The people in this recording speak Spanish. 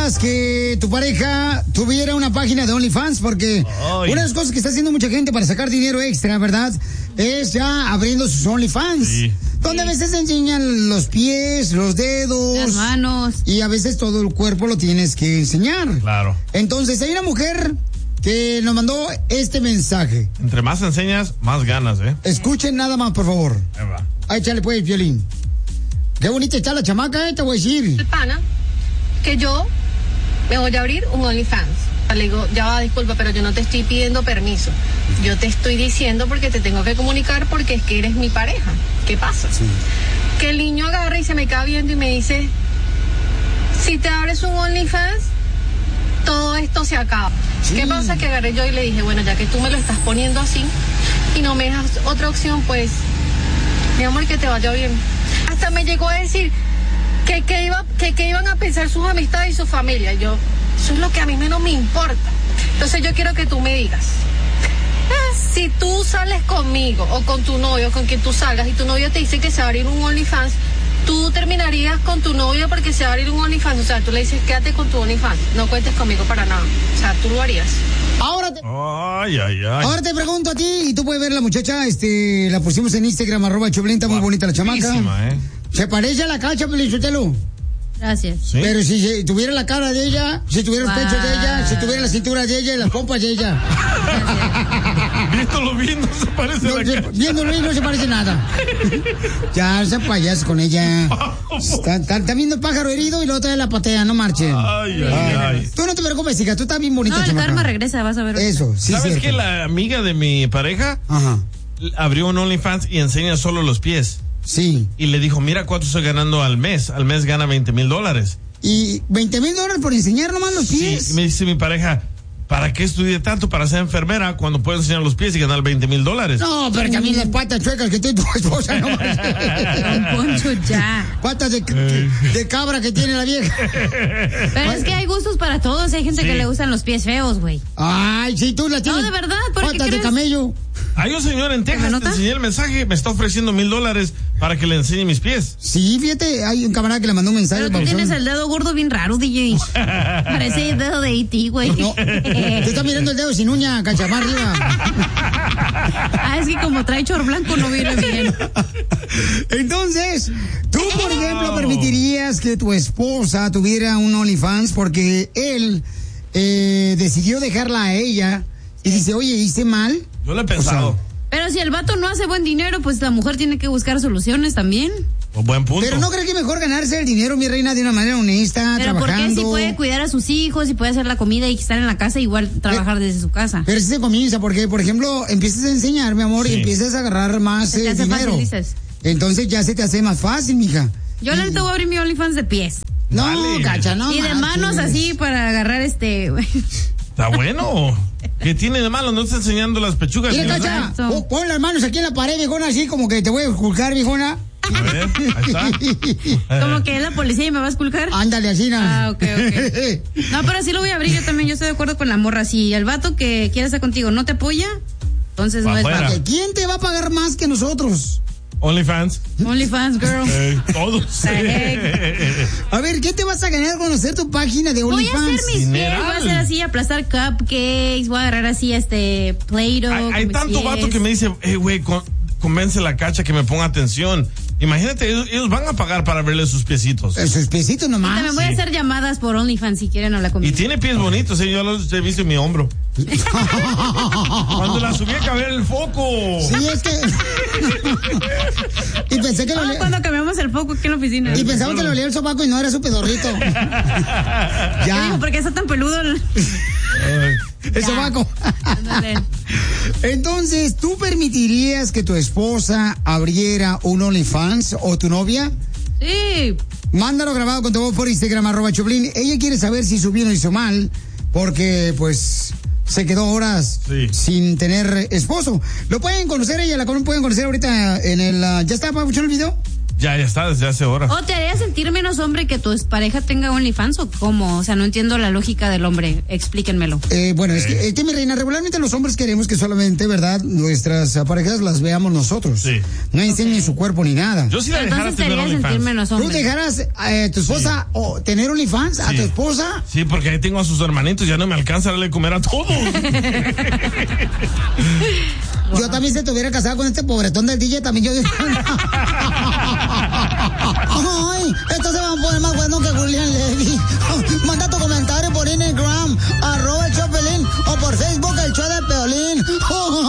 preferirías que tu pareja tuviera una página de OnlyFans? Porque una de las cosas que está haciendo mucha gente para sacar dinero extra, ¿verdad? Es ya abriendo sus OnlyFans. Sí. Donde a veces enseñan los pies, los dedos, las manos. Y a veces todo el cuerpo lo tienes que enseñar. Claro. Entonces, hay una mujer que nos mandó este mensaje. Entre más enseñas, más ganas, ¿eh? Escuchen nada más, por favor. Ahí va. Ahí, échale pues, Violín. Qué bonita está la chamaca, te voy a decir. El pana, que yo me voy a abrir un OnlyFans. Le digo, ya va, disculpa, pero yo no te estoy pidiendo permiso. Yo te estoy diciendo porque te tengo que comunicar porque es que eres mi pareja. ¿Qué pasa? Sí. Que el niño agarra y se me queda viendo y me dice, si te abres un OnlyFans, todo esto se acaba. Sí. ¿Qué pasa? Que agarré yo y le dije, bueno, ya que tú me lo estás poniendo así y no me dejas otra opción, pues, mi amor, que te vaya bien. Hasta me llegó a decir que iban a pensar sus amistades y su familia. Yo, eso es lo que a mí menos me importa. Entonces yo quiero que tú me digas, si tú sales conmigo o con tu novio, con quien tú salgas, y tu novio te dice que se va a abrir un OnlyFans, tú terminarías con tu novio porque se va a abrir un OnlyFans. O sea, tú le dices, quédate con tu OnlyFans, no cuentes conmigo para nada. O sea, tú lo harías. Ahora te pregunto a ti, y tú puedes ver la muchacha, la pusimos en Instagram, @Choplin, está muy bonita la chamaca. Se parece a la Cacha, Pelichotelo. Gracias. ¿Sí? Pero si tuviera la cara de ella, si tuviera los pechos de ella, si tuviera la cintura de ella y las pompas de ella. Viéndolo bien, no se parece a la Cacha. Viéndolo bien, no se parece nada. Ya, se payas con ella. Está viendo el pájaro herido y luego trae la patea, no marchen. Ay. Tú no te preocupes, hija, tú estás bien bonita, chamaca. No, el karma regresa, vas a ver. Eso, sí. ¿Sabes que la amiga de mi pareja abrió un OnlyFans y enseña solo los pies? Sí. Y le dijo, mira cuánto estoy ganando al mes. Al mes gana $20,000. ¿Y $20,000 por enseñar nomás los pies? Sí, me dice mi pareja, ¿para qué estudié tanto para ser enfermera cuando puedo enseñar los pies y ganar $20,000? No, pero también las patas chuecas que tiene tu esposa, no. Don Poncho, ya. Patas de cabra que tiene la vieja. Pero es que hay gustos para todos. Hay gente que le gustan los pies feos, güey. Ay, sí, tú la tienes. No, de verdad, ¿por qué patas crees? de camello. Hay un señor en Texas, te enseñé el mensaje, me está ofreciendo $1,000 para que le enseñe mis pies. Sí, fíjate, hay un camarada que le mandó un mensaje. Pero tú tienes el dedo gordo bien raro, DJ. Parece el dedo de E.T., güey. No, tú estás mirando el dedo sin uña, cachamar arriba. Es que como trae chor blanco no viene bien. Entonces, tú, por ejemplo, permitirías que tu esposa tuviera un OnlyFans porque él decidió dejarla a ella y dice, oye, ¿hice mal? Yo lo he pensado. Pero si el vato no hace buen dinero, pues la mujer tiene que buscar soluciones también. Buen punto. Pero ¿no crees que mejor ganarse el dinero, mi reina, de una manera honesta, pero trabajando? Pero ¿por qué si puede cuidar a sus hijos y puede hacer la comida y estar en la casa, igual trabajar desde su casa? Pero si se comienza, porque, por ejemplo, empiezas a enseñar, mi amor, y empiezas a agarrar más se te hace dinero. Fácil, dices. Entonces ya se te hace más fácil, mija. Yo le voy a abrir mi OnlyFans de pies. No, cacha, no. Y de manos así para agarrar Está bueno. ¿Qué tiene de malo? No está enseñando las pechugas. Mira, cacha, pon las manos aquí en la pared, viejona, así como que te voy a esculcar, viejona. A ver, ahí está. Como que es la policía y me va a esculcar. Ándale, así, ¿no? Ok. No, pero sí lo voy a abrir yo también. Yo estoy de acuerdo con la morra. Si el vato que quiere estar contigo no te apoya, entonces no es para. ¿Quién te va a pagar más que nosotros? OnlyFans, girl. Todos. A ver, ¿qué te vas a ganar con hacer tu página de OnlyFans? Voy a hacer mis pies, voy a hacer así, aplastar cupcakes, voy a agarrar así Play-Doh. Hay tanto vato que me dice, güey, convence la Cacha que me ponga atención. Imagínate, ellos van a pagar para verle sus piecitos. Sus piecitos nomás. Y también voy a hacer llamadas por OnlyFans si quieren a la comida. Y tiene pies bonitos, yo los he visto en mi hombro. Cuando la subí a caber el foco. Sí, es que. Y pensé que cuando cambiamos el foco aquí en la oficina. Y pensaba que le olía el sobaco y no era su pedorrito. Ya. Dijo, ¿por qué está tan peludo? El sobaco. Entonces, ¿tú permitirías que tu esposa abriera un OnlyFans o tu novia? Sí. Mándalo grabado con tu voz por Instagram, @Choplin. Ella quiere saber si su bien o hizo mal, porque pues se quedó horas sin tener esposo. Lo pueden conocer, ella la pueden conocer ahorita en el... ¿Ya está, Pabuchón, el video? Ya está, desde hace horas. ¿O te haría sentir menos hombre que tu pareja tenga OnlyFans o cómo? O sea, no entiendo la lógica del hombre. Explíquenmelo. Bueno, es que mi reina, regularmente los hombres queremos que solamente, ¿verdad?, nuestras parejas las veamos nosotros. Sí. No enseñen su cuerpo ni nada. Yo sí la dejara tener OnlyFans. ¿Tú dejaras a tu esposa o tener OnlyFans a tu esposa? Sí, porque ahí tengo a sus hermanitos, ya no me alcanza a darle comer a todos. Yo también, si te hubiera casado con este pobretón del DJ, también yo... Ay, esto se va a poner más bueno que Julián Levy. Manda tu comentario por Instagram, @el Chopelín, o por Facebook, el show de Peolín.